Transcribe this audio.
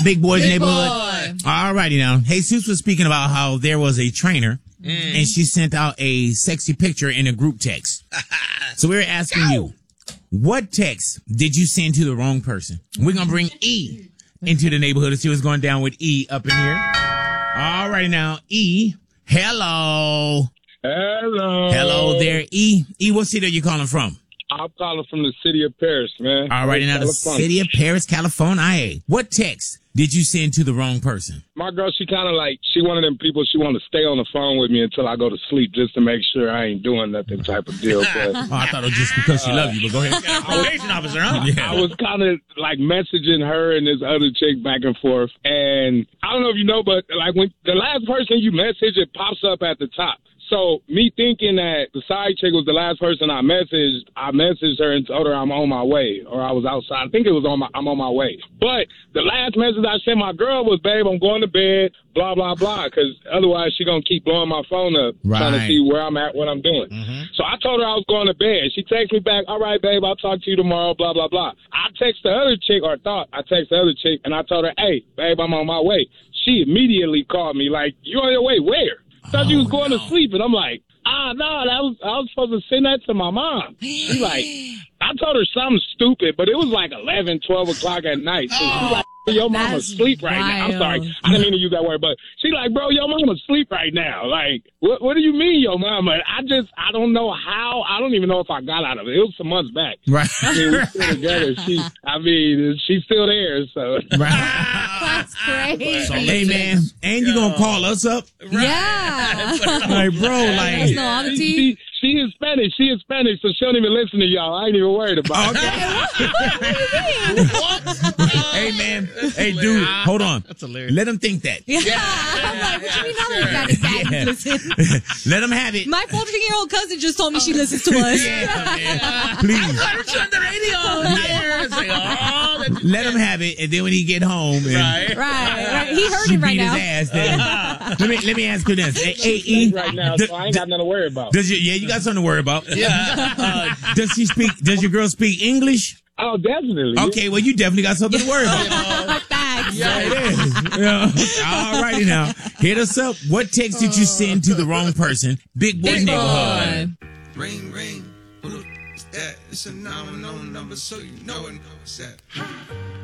Big Boy's Big neighborhood. Boy. All righty now. Jesus was speaking about how there was a trainer and she sent out a sexy picture in a group text. So we were asking you, what text did you send to the wrong person? We're going to bring E into the neighborhood to see what's going down with E up in here. All righty now. E, hello. Hello. Hello there, E. E, what city are you calling from? I'm calling from the city of Paris, man. All right, now the city of Paris, California. What text did you send to the wrong person? My girl, she kind of like, she one of them people, she want to stay on the phone with me until I go to sleep just to make sure I ain't doing nothing type of deal. But, I thought it was just because she loved you, but go ahead. Probation officer, huh? Yeah. I was kind of like messaging her and this other chick back and forth. And I don't know if you know, but like when the last person you message, it pops up at the top. So me thinking that the side chick was the last person I messaged her and told her I'm on my way, or I was outside. I think it was I'm on my way. But the last message I sent my girl was, babe, I'm going to bed, blah, blah, blah, because otherwise she going to keep blowing my phone up, trying to see where I'm at, what I'm doing. So I told her I was going to bed. She texted me back, all right, babe, I'll talk to you tomorrow, blah, blah, blah. I text the other chick, or thought I text the other chick, and I told her, hey, babe, I'm on my way. She immediately called me like, you on your way where? Thought you was going to sleep, and I'm like, no, I was supposed to send that to my mom. She like, I told her something stupid, but it was like 11, 12 o'clock at night. So she like, your mama's asleep right now. I'm sorry, I didn't mean to use that word, but she like, bro, your mama's asleep right now. Like, what do you mean, your mama? I don't know how. I don't even know if I got out of it. It was some months back. Right. I mean, we're still together. She's still there. So. That's crazy. Hey, man, and you gonna call us up? Yeah. Like, bro, like. No, I'm a T. She is Spanish. She is Spanish, so she don't even listen to y'all. I ain't even worried about it. Hey, man. Hey, dude, hold on. That's hilarious. Let him think that. Yeah. I'm like, what you mean other Spanish listen? Let him have it. My 14-year-old cousin just told me she listens to us. Please. I turned the radio on. It's like, oh, that's Let him have it, and then when he get home, and Right. He heard she it right beat now. his ass. Then let me ask you this. Hey, E, right now, so I ain't got nothing to worry about. you got something to worry about. yeah. Does your girl speak English? Oh, definitely. Okay, well, you definitely got something to worry about. Facts. Yeah, it is. Yeah. All righty now. Hit us up. What text did you send to the wrong person? Big Boy's neighborhood. Ring, ring. Who the f- is that? It's a 911 number, so you know it. What's that?